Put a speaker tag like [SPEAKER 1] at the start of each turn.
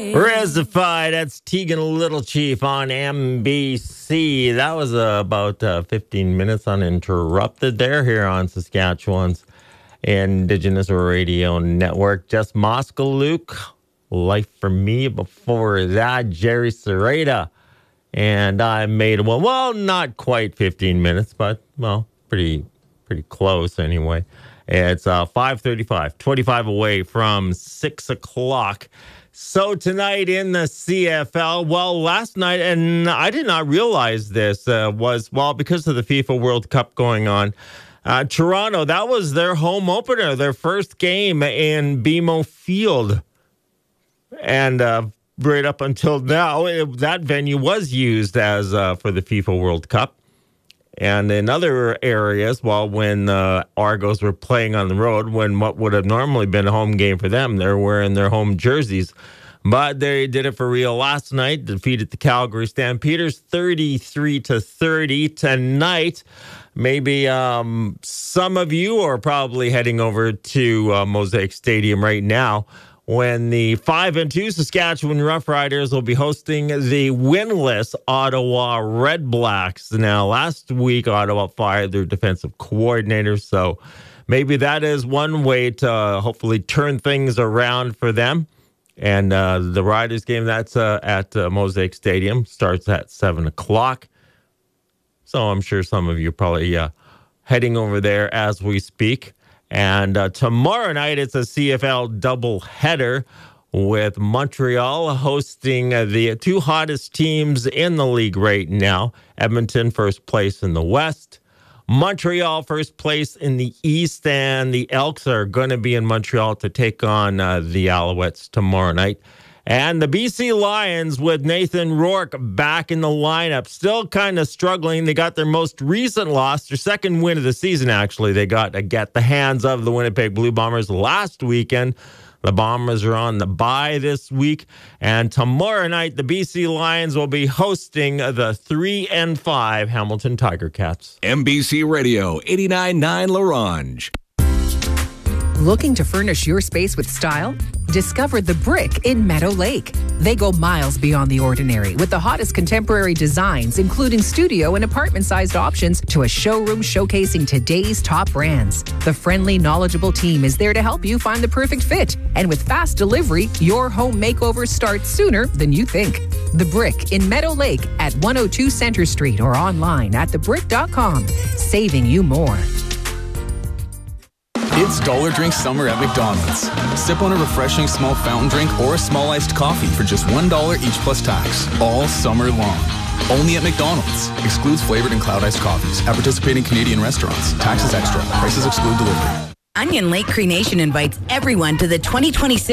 [SPEAKER 1] Resified, that's Tegan Little Chief on MBC. That was about 15 minutes uninterrupted there here on Saskatchewan's Indigenous Radio Network. Just Moscow Luke, Life for Me. Before that, Jerry Serrata. And I made one, well, not quite 15 minutes, but, well, pretty close anyway. It's 5:35, 25 away from 6 o'clock. So tonight in the CFL, well, last night, and I did not realize this, was because of the FIFA World Cup going on, Toronto, that was their home opener, their first game in BMO Field. And right up until now, that venue was used as for the FIFA World Cup. And in other areas, when Argos were playing on the road, when what would have normally been a home game for them, they're wearing their home jerseys. But they did it for real last night, defeated the Calgary Stampeders 33-30 tonight. Maybe some of you are probably heading over to Mosaic Stadium right now, when the 5-2 Saskatchewan Roughriders will be hosting the winless Ottawa Redblacks. Now, last week, Ottawa fired their defensive coordinator, so maybe that is one way to hopefully turn things around for them. And the Riders game, that's at Mosaic Stadium, starts at 7 o'clock. So I'm sure some of you are probably heading over there as we speak. And tomorrow night, it's a CFL doubleheader with Montreal hosting the two hottest teams in the league right now. Edmonton, first place in the West. Montreal, first place in the East. And the Elks are going to be in Montreal to take on the Alouettes tomorrow night. And the BC Lions with Nathan Rourke back in the lineup, still kind of struggling. They got their most recent loss, their second win of the season, actually. They got to get the hands of the Winnipeg Blue Bombers last weekend. The Bombers are on the bye this week. And tomorrow night, the BC Lions will be hosting the 3-5 Hamilton Tiger Cats.
[SPEAKER 2] MBC Radio, 89.9 LaRange.
[SPEAKER 3] Looking to furnish your space with style? Discover The Brick in Meadow Lake. They go miles beyond the ordinary with the hottest contemporary designs, including studio and apartment-sized options, to a showroom showcasing today's top brands. The friendly, knowledgeable team is there to help you find the perfect fit. And with fast delivery, your home makeover starts sooner than you think. The Brick in Meadow Lake at 102 Center Street or online at thebrick.com. Saving you more.
[SPEAKER 4] It's Dollar Drink Summer at McDonald's. Sip on a refreshing small fountain drink or a small iced coffee for just $1 each plus tax, all summer long. Only at McDonald's. Excludes flavored and cloud iced coffees at participating Canadian restaurants. Taxes extra. Prices exclude delivery.
[SPEAKER 5] Onion Lake Cree Nation invites everyone to the 2026